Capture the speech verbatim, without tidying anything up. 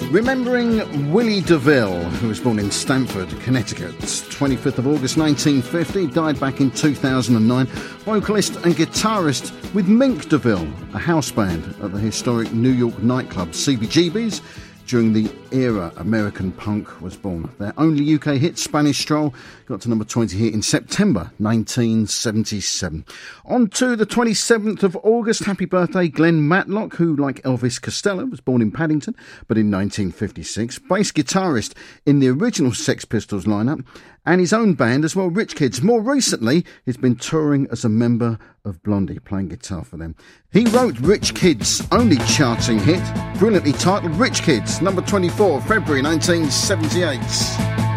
Remembering Willie DeVille, who was born in Stamford, Connecticut, twenty-fifth of August nineteen fifty, died back in two thousand nine, vocalist and guitarist with Mink DeVille, a house band at the historic New York nightclub C B G B's. During the era American punk was born. Their only U K hit, Spanish Stroll, got to number twenty here in September nineteen seventy-seven. On to the twenty-seventh of August. Happy birthday, Glenn Matlock, who, like Elvis Costello, was born in Paddington, but in nineteen fifty-six. Bass guitarist in the original Sex Pistols lineup, and his own band as well, Rich Kids. More recently, he's been touring as a member of Blondie, playing guitar for them. He wrote Rich Kids' only charting hit, brilliantly titled Rich Kids, number twenty-four, February nineteen seventy-eight.